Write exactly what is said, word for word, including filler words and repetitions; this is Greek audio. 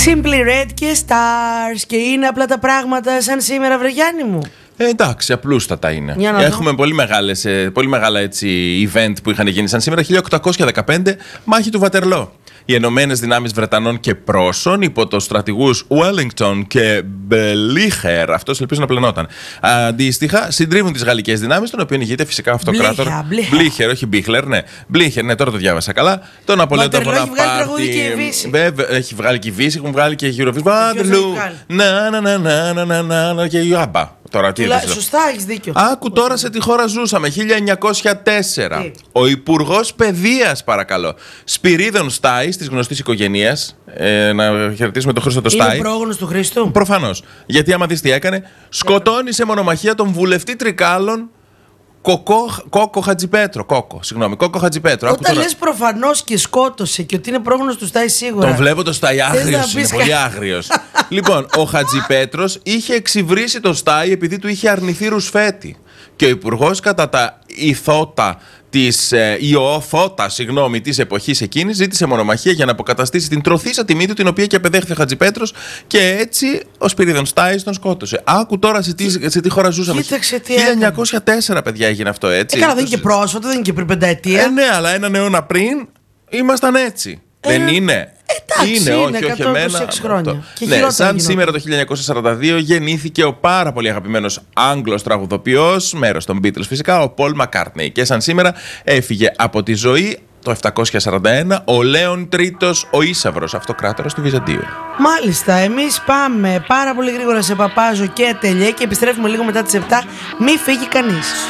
Simply Red και Stars. Και είναι απλά τα πράγματα σαν σήμερα, βρε Γιάννη μου. Ε, εντάξει, απλούστατα είναι. Έχουμε πολύ, μεγάλες, πολύ μεγάλα έτσι, event που είχαν γίνει σαν σήμερα. χίλια οκτακόσια δεκαπέντε, μάχη του Βατερλό. Οι Ενωμένες Δυνάμεις Βρετανών και Πρώσων υπό τους στρατηγούς Wellington και Μπελίχερ, αυτός ελπίζω να πλενόταν, αντίστοιχα συντρίβουν τις γαλλικές δυνάμεις, των οποίων ηγείται φυσικά αυτοκράτορα. Μπλίχερ, όχι Μπίχλερ, ναι. Μπλίχερ, ναι, τώρα το διάβασα καλά. Τον Ναπολέον τον Μποναπάρτη. Βέβαια, έχει βγάλει και η Βύση, έχουν βγάλει και η Eurovision. Βάτερλου. Να, να, να, να, να, να, να, και η Άμπα. Τώρα, τι Λα, σωστά, έχεις δίκιο. Άκου τώρα σε τι χώρα ζούσαμε. χίλια εννιακόσια τέσσερα. Τι? Ο Υπουργός Παιδείας, παρακαλώ, Σπυρίδων Στάης, της γνωστής οικογένειας. Ε, να χαιρετήσουμε τον Χρήστο το Στάη. Είναι πρόγονος του Χρήστου. Προφανώς. Γιατί άμα δεις τι έκανε, σκοτώνει σε μονομαχία τον βουλευτή Τρικάλων Κοκό, Κόκο Χατζιπέτρο. Κόκο, συγγνώμη, Κόκο Χατζιπέτρο. Όταν τώρα... λες προφανώς και σκότωσε και ότι είναι πρόγονος του Στάη σίγουρα. Τον βλέπω το Στάη άγριος, είναι πολύ άγριος. Λοιπόν, ο Χατζιπέτρος είχε εξυβρίσει το Στάη επειδή του είχε αρνηθεί ρουσφέτη. Και ο υπουργός κατά τα ηθότα της ε, Ιωθώτα, συγγνώμη, της εποχής εκείνης, ζήτησε μονομαχία για να αποκαταστήσει την τροθήσα τιμή του, την οποία και απεδέχθη ο Χατζιπέτρος, και έτσι ο Σπυρίδων Στάης τον σκότωσε. Άκου τώρα σε τι, σε τι χώρα ζούσαμε. χίλια εννιακόσια τέσσερα, παιδιά, έγινε αυτό έτσι. Ε, καλά, δεν είναι και πρόσφατο, δεν είναι και πριν πενταετία. Ε, ναι, αλλά έναν αιώνα πριν ήμασταν έτσι. Ε, δεν είναι. Εντάξει, είναι, είναι, όχι, όχι εμένα. Χρόνια. Και ναι, σαν γινόταν. Σήμερα το χίλια εννιακόσια σαράντα δύο γεννήθηκε ο πάρα πολύ αγαπημένος Άγγλος τραγουδοποιός, μέρος των Beatles φυσικά, ο Πολ Μακκάρτνεϊ. Και σαν σήμερα έφυγε από τη ζωή το επτακόσια σαράντα ένα ο Λέων Τρίτος ο Ίσαυρος, αυτοκράτορας του Βυζαντίου. Μάλιστα, εμείς πάμε πάρα πολύ γρήγορα σε Παπάζο και Τελιέ και επιστρέφουμε λίγο μετά τις επτά. Μη φύγει κανείς.